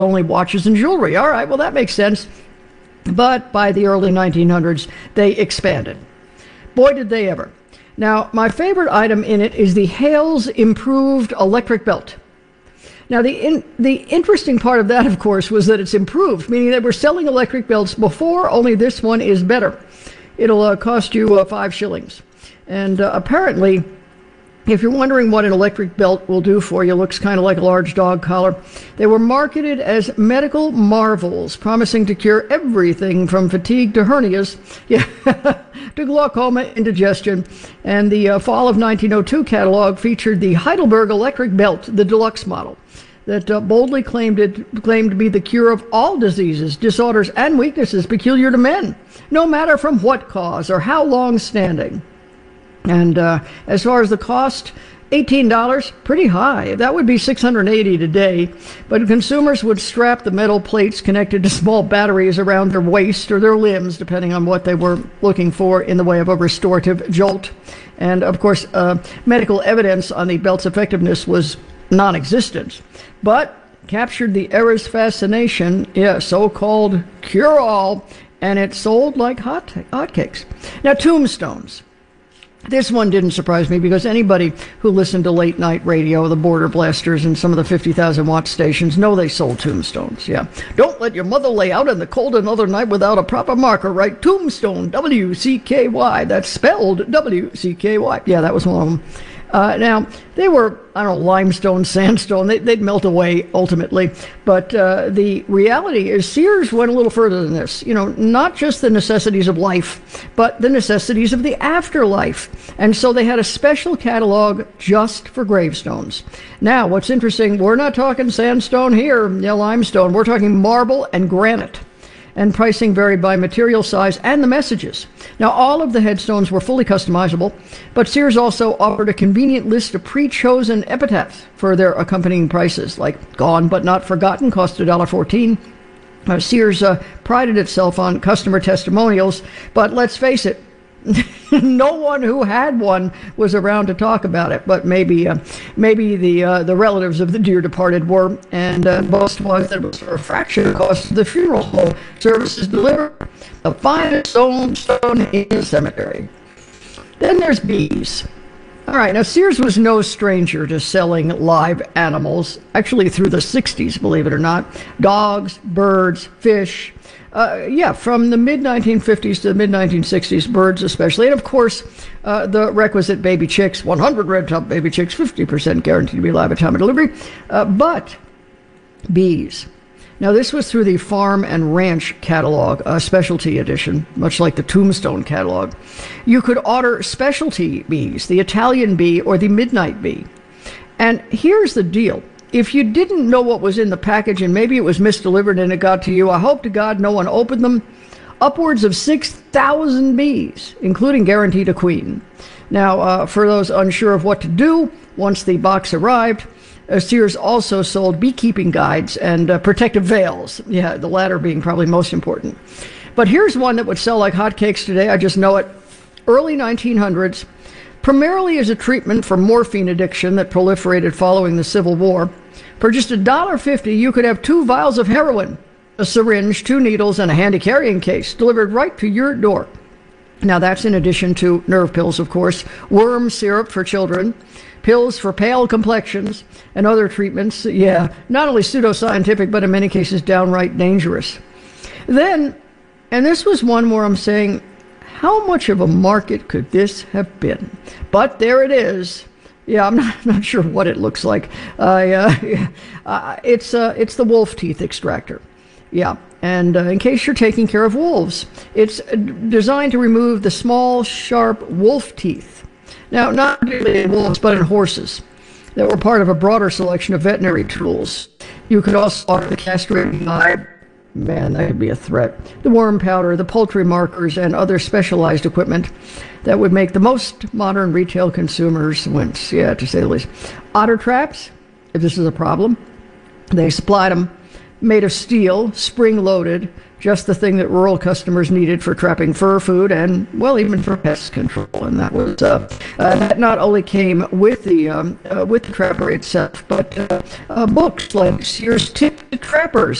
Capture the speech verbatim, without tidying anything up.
only watches and jewelry. All right, well, that makes sense. But by the early nineteen hundreds, they expanded. Boy, did they ever. Now, my favorite item in it is the Hales Improved Electric Belt. Now, the in, the interesting part of that, of course, was that it's improved, meaning they were selling electric belts before, only this one is better. It'll uh, cost you uh, five shillings. And uh, apparently, if you're wondering what an electric belt will do for you, looks kind of like a large dog collar. They were marketed as medical marvels, promising to cure everything from fatigue to hernias, yeah, to glaucoma, indigestion. And the uh, fall of nineteen oh two catalog featured the Heidelberg electric belt, the deluxe model, that uh, boldly claimed it claimed to be the cure of all diseases, disorders, and weaknesses peculiar to men, no matter from what cause or how long standing. And uh, as far as the cost, eighteen dollars, pretty high. That would be six hundred eighty dollars today. But consumers would strap the metal plates connected to small batteries around their waist or their limbs, depending on what they were looking for in the way of a restorative jolt. And, of course, uh, medical evidence on the belt's effectiveness was non-existent, but captured the era's fascination, yeah, so-called cure-all, and it sold like hot hotcakes. Now, tombstones. This one didn't surprise me because anybody who listened to late night radio, the Border Blasters and some of the fifty thousand watt stations, know they sold tombstones. Yeah. Don't let your mother lay out in the cold another night without a proper marker. Write Tombstone, W C K Y. That's spelled W C K Y. Yeah, that was one of them. Uh, now, they were, I don't know, limestone, sandstone. They, they'd melt away ultimately. But uh, the reality is Sears went a little further than this. You know, not just the necessities of life, but the necessities of the afterlife. And so they had a special catalog just for gravestones. Now, what's interesting, we're not talking sandstone here, yeah, limestone. We're talking marble and granite. And pricing varied by material size and the messages. Now, all of the headstones were fully customizable, but Sears also offered a convenient list of pre-chosen epitaphs for their accompanying prices, like Gone But Not Forgotten cost one dollar fourteen. Uh, Sears uh, prided itself on customer testimonials, but let's face it, no one who had one was around to talk about it, but maybe uh, maybe the uh, the relatives of the dear departed were, and uh, boast was that it was for a fraction of the cost of the funeral home services delivered, the finest stone stone in the cemetery. Then there's bees. All right, now Sears was no stranger to selling live animals, actually through the sixties, believe it or not. Dogs, birds, fish. Uh, yeah, from the mid nineteen fifties to the mid nineteen sixties, birds especially. And, of course, uh, the requisite baby chicks, one hundred red-top baby chicks, fifty percent guaranteed to be live at time of delivery. Uh, but bees. Now, this was through the Farm and Ranch catalog, a specialty edition, much like the Tombstone catalog. You could order specialty bees, the Italian bee or the midnight bee. And here's the deal. If you didn't know what was in the package and maybe it was misdelivered and it got to you, I hope to God no one opened them. Upwards of six thousand bees, including guaranteed a queen. Now, uh, for those unsure of what to do, once the box arrived, uh, Sears also sold beekeeping guides and uh, protective veils. Yeah, the latter being probably most important. But here's one that would sell like hotcakes today. I just know it. Early nineteen hundreds, primarily as a treatment for morphine addiction that proliferated following the Civil War. For just one dollar fifty, you could have two vials of heroin, a syringe, two needles, and a handy carrying case delivered right to your door. Now, that's in addition to nerve pills, of course, worm syrup for children, pills for pale complexions, and other treatments, yeah, not only pseudoscientific, but in many cases downright dangerous. Then, and this was one where I'm saying, how much of a market could this have been? But there it is. Yeah, I'm not, not sure what it looks like. Uh, uh, it's uh, it's the wolf teeth extractor. Yeah, and uh, in case you're taking care of wolves, it's designed to remove the small, sharp wolf teeth. Now, not particularly in wolves, but in horses that were part of a broader selection of veterinary tools. You could also offer the castrating eye. Man, that could be a threat. The worm powder, the poultry markers, and other specialized equipment that would make the most modern retail consumers wince, yeah, to say the least. Otter traps, if this is a problem, they supplied them. made of steel, spring-loaded, just the thing that rural customers needed for trapping fur food and, well, even for pest control. And that was uh, uh, that not only came with the um, uh, with the trapper itself, but uh, uh, books like Sears Tip to Trappers